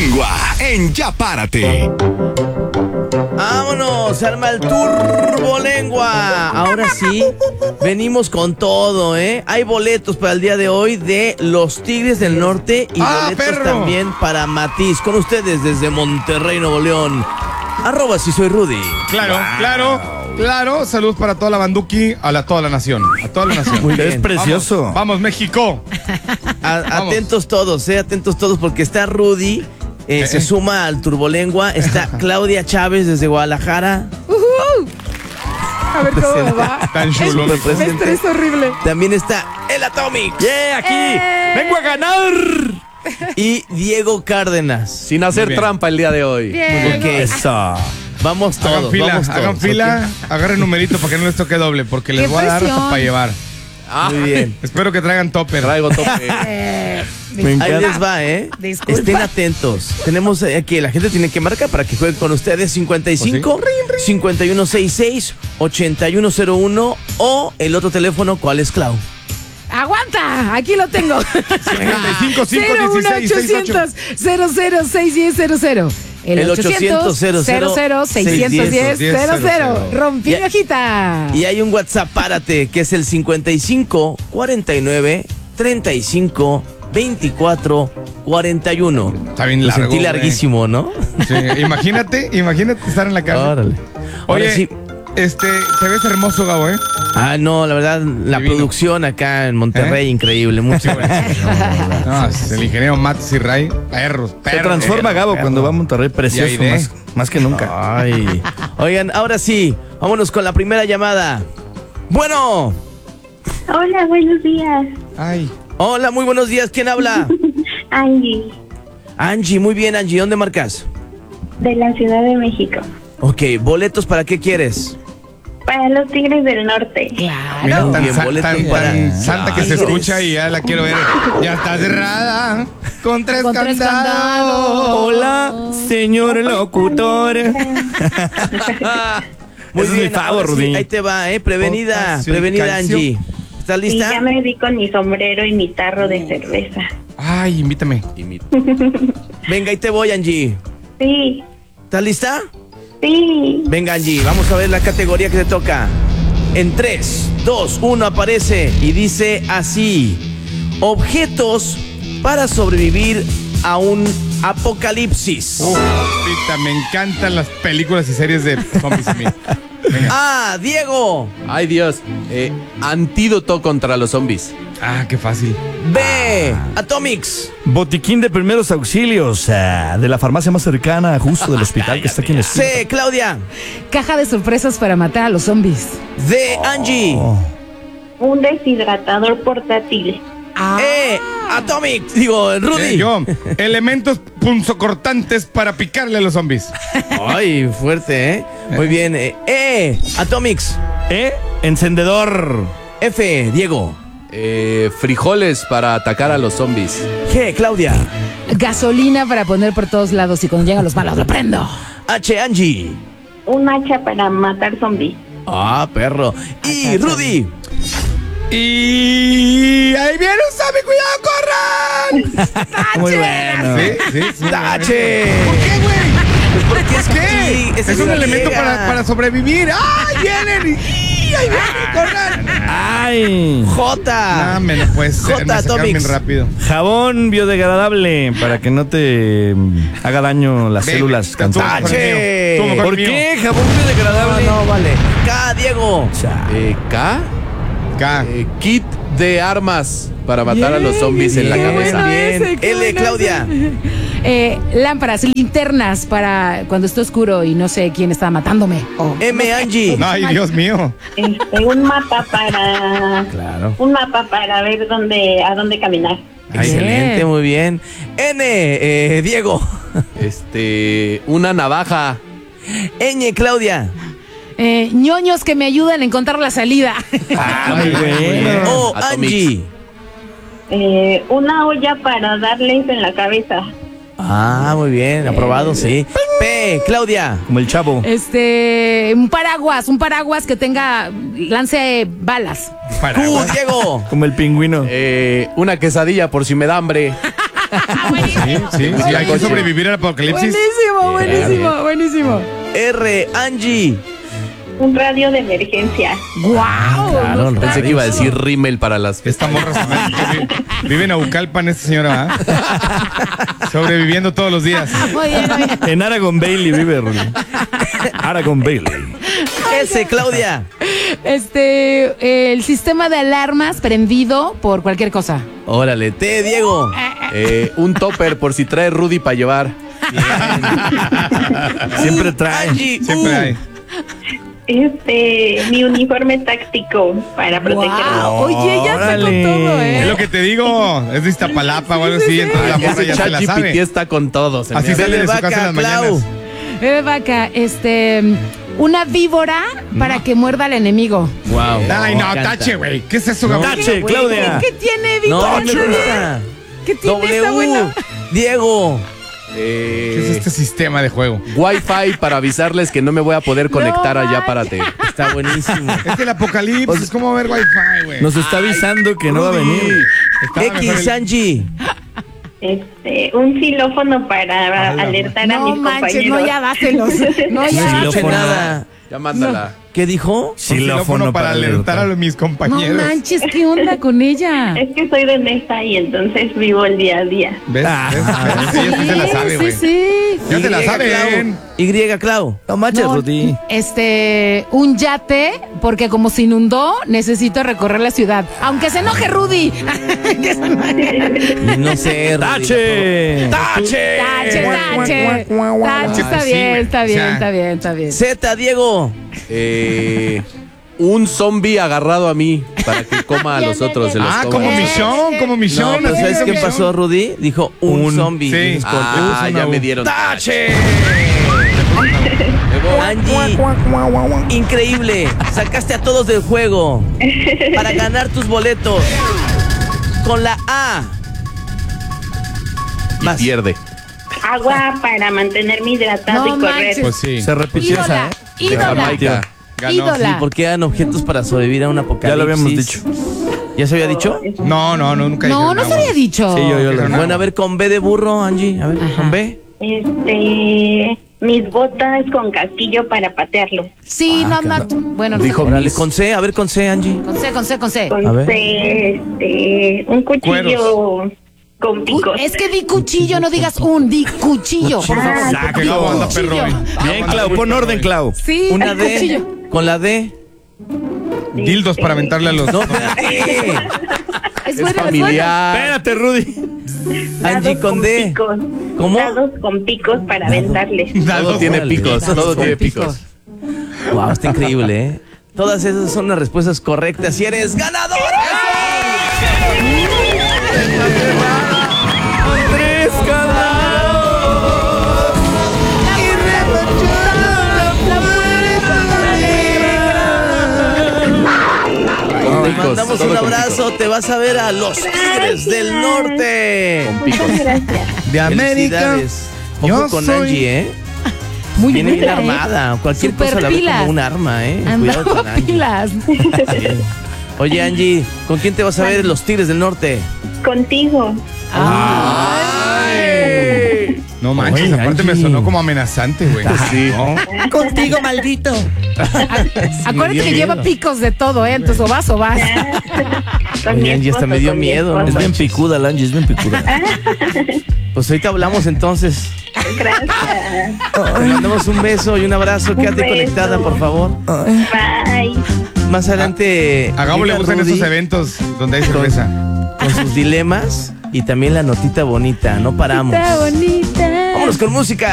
Turbolengua en Ya Párate. ¡Vámonos! Se arma el Turbolengua. Ahora sí, venimos con todo, ¿eh? Hay boletos para el día de hoy de los Tigres del Norte y boletos también para Matiz. Con ustedes desde Monterrey, Nuevo León. @ si soy Rudy. Claro. Salud para toda la Banduki, toda la nación. A toda la nación. Muy bien. Es precioso. Vamos México. Atentos todos, atentos todos, porque está Rudy. Se suma al Turbolengua. Está Claudia Chávez desde Guadalajara. A ver cómo me va. Tan chulo. Me estrés horrible. También está el Atomic. ¡Yeah! Aquí. ¡Vengo a ganar! Y Diego Cárdenas. Sin hacer trampa el día de hoy. Bien. Ok. Eso. Vamos todos, Hagan fila, agarren numerito para que no les toque doble, porque les ¡Qué voy a dar presión! para llevar. Muy bien. Espero que traigan topper. Traigo tope. Ahí les va, Disculpa. Estén atentos. Tenemos aquí, la gente tiene que marcar para que jueguen con ustedes 55 5166 8101 o el otro teléfono, ¿cuál es, Clau? ¡Aguanta! Aquí lo tengo. 55 516 01800 00 El 800 00 610 00. Rompí hojita. Y hay un WhatsApp, párate, que es el 55 49 35 24 41. Está bien Lo largo, sentí larguísimo, ¿no? Sí, imagínate estar en la casa. Órale. Ahora Oye, sí. te ves hermoso, Gabo, ¿eh? No, la verdad, la Divino. producción acá en Monterrey, increíble. Muchas gracias. No, es el ingeniero Matis y Ray, perros. Se transforma Gabo cuando va a Monterrey, precioso, Y ahí más que nunca. Ay. Oigan, ahora sí, vámonos con la primera llamada. Bueno. Hola, buenos días. Ay, Hola, muy buenos días. ¿Quién habla? Angie, Angie, muy bien, Angie. ¿Dónde marcas? de la Ciudad de México. Ok, ¿boletos para qué quieres? Para los Tigres del Norte. mira, Claro. Muy tan, bien, boletos para- tan santa que se Tigres. escucha y ya la quiero ver. Ya está cerrada con tres Con tres candados. candados. Hola, señor locutor. Muy Ese es mi ahora favor, sí, Rudy. ahí te va, prevenida, Votación, prevenida, canción. Angie. ¿Estás Y lista? ya me vi con mi sombrero y mi tarro de cerveza. Ay, invítame. Venga, ahí te voy, Angie. Sí, ¿Estás lista? sí. Venga, Angie, vamos a ver la categoría que te toca. En 3, 2, 1 aparece y dice así: objetos para sobrevivir a un apocalipsis. Pita, me encantan las películas y series de zombies a mí. Venga. Diego. Ay, Dios. Antídoto contra los zombies. Qué fácil. B, Atomics. Botiquín de primeros auxilios de la farmacia más cercana, justo del hospital que está aquí en el C, Claudia. Caja de sorpresas para matar a los zombies. D, Angie. Un deshidratador portátil. Atomic. Digo, Rudy. Yo, elementos punzocortantes para picarle a los zombies. Ay, fuerte, Muy bien. Atomics. Encendedor. F, Diego. Frijoles para atacar a los zombies. G, Claudia. Gasolina para poner por todos lados y cuando llegan los malos lo prendo. H, Angie. Un hacha para matar zombies. Perro. Y Rudy. Y ahí viene un zombie, cuidado, corran. Muy bueno. Sí. Tache. ¿Por qué, güey? Porque es ¿Qué? que Es un elemento griega. para sobrevivir. ¡Ay, vienen! ¡Y ahí vienen! ¡Corran! Ay. J. No puede ser. J, Me sacaron Atomics. bien rápido. Jabón biodegradable para que no te haga daño las Ve, células estuvo mejor cansadas. el mío. Estuvo mejor ¿Por el mío. qué jabón biodegradable? No, vale. K, Diego. K. K. Kit de armas para matar a los zombies en la Qué cabeza. bueno Bien. ese, qué L, bueno Claudia. ese. Linternas, linternas para cuando esté oscuro y no sé quién está matándome. M, Angie. Ay, Dios mío. Un mapa para... Claro. Un mapa para ver a dónde caminar. Excelente, Bien. muy bien. N, Diego. Una navaja. Ñ, Claudia. ñoños que me ayudan a encontrar la salida. Muy bueno. O, Atomics. Angie. Una olla para darles en la cabeza. Muy bien, aprobado, sí. P, Claudia. Como el chavo. Un paraguas que tenga, lance balas. Q, Diego. Como el pingüino. Una quesadilla por si me da hambre. Sí, hay que sobrevivir al apocalipsis. Buenísimo. R, Angie. Un radio de emergencia. ¡Guau! Pensé que iba a decir rímel para las Esta morra vive en Aucalpan, esta señora, ¿ah? Sobreviviendo todos los días. Muy bien. En Aragon Bailey vive, Rudy. Aragon Bailey. S, Claudia. El sistema de alarmas prendido por cualquier cosa. Órale, T, Diego. un topper por si trae Rudy para llevar. Siempre trae. Angie, Siempre hay. Mi uniforme táctico para protegerme. Wow. Oye, ella está con Órale. todo, Es lo que te digo, es de Iztapalapa o algo así, entonces la morra Ese ya se la ChatGPT sabe. está con todos. Así sale de su casa en Vaca, las Clau. mañanas. Bebe Vaca, una víbora para que muerda al enemigo. Wow. Ay, no, Me encanta. tache, güey. ¿Qué es eso, Gabriel? Tache, Claudia. ¿Qué tiene No, víbora? me gusta. ¿Qué tiene esta buena? W, Diego. ¿Qué es este sistema de juego? Wi-Fi para avisarles que no me voy a poder conectar allá para ti. Está buenísimo. Es el apocalipsis, ¿cómo ver Wi-Fi, güey? Nos está avisando que no va a venir. Estaba mejor X, Angie. Un xilófono para alertar a No mis manches, compañeros. no, ya dáselos. No, No ya. escuché Xilófono. nada. Ya mándala. ¿Qué dijo? xilófono para alertar a mis No compañeros. manches, ¿qué onda con ella? Es que soy de mesa y entonces vivo el día a día. ¿Ves? ¿Ves? Ella sí se la sabe, güey. Sí. Ya te la Y, saben. Clau. Y, Clau. No manches, No, Rudy. un yate, porque como se inundó, necesito recorrer la ciudad. Aunque se enoje Rudy. Y no sé, ¡Tache! Tache. Está sí, bien, güey. está bien, O sea, está bien, está bien. Z, Diego. Un zombie agarrado a mí para que coma a los otros. Se los Ah, coma. como Michón, como No, Michón. pero ¿sabes qué Michón. pasó, Rudy? Dijo un zombie. Sí. Ah, ya me dieron. ¡Tache! Angie, increíble. Sacaste a todos del juego para ganar tus boletos. Con la A. Vas. Pierde. Agua para mantenerme hidratado No y correr. manches. Pues sí. Se repitió esa, Ídola, ¿eh? De Jamaica. Ganó. ídola. ¿Por qué dan objetos para sobrevivir a un apocalipsis? Ya lo habíamos dicho. ¿Ya se había dicho? No, nunca No, dijeron no se agua. había dicho. Sí, yo lo Bueno, a ver, con B de burro, Angie. A ver, con B. Mis botas con casquillo para patearlo. Sí, no. Bueno, no Dijo sé. Órale, con C, a ver, con C, Angie. Con C. Con A ver. un cuchillo con picos. Es que di cuchillo, no digas di cuchillo. por favor. Ah, que Gabo anda perro, güey. Bien, Clau, pon orden, Clau. Sí, Una el D. cuchillo. Con la D. Dildos para aventarle a los... No, espérate. Es Es buena, familiar. Espérate, Rudy. Angie, con D. Picos. ¿Cómo? Dados con picos para aventarle. Todo tiene Órale. picos. Todo tiene picos. Wow, está increíble, ¿eh? Todas esas son las respuestas correctas y eres ganador. ¡Andrés Te Picos, mandamos todo un con abrazo, te vas a ver a los Tigres del Norte. Con picos. De América. Felicidades. Ojo Yo con soy- Angie, ¿eh? Muy Viene bien buena, ¿eh? armada. Cualquier Super cosa la ve pilas. como un arma, ¿eh? Cuidado Andaba con Angie. pilas. Oye, Angie, ¿con quién te vas a ver en los Tigres del Norte? Contigo. No manches, Oye, aparte me Angie. sonó como amenazante, güey. Sí. Contigo, maldito. Acuérdate dio que lleva miedo. picos de todo, ¿eh? Entonces o vas. Con mi Oye, Angie, hasta esposo, me dio con mi miedo. esposo. Es bien picuda, la Angie, es bien picuda. Pues ahorita hablamos entonces. Gracias. Te mandamos un beso y un abrazo. Quédate beso. conectada, por favor. Bye. Más adelante. A Gabo le llega gustan Rudy esos eventos donde hay cerveza. con sus dilemas y también la notita bonita. No paramos. Está bonita. Vámonos con música.